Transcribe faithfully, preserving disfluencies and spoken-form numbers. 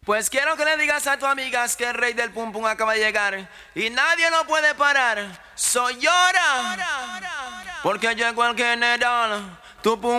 Pues quiero que le digas a tus amigas que el rey del pum pum acaba de llegar y nadie lo puede parar. Soy llora, porque llegó el general. Tu pum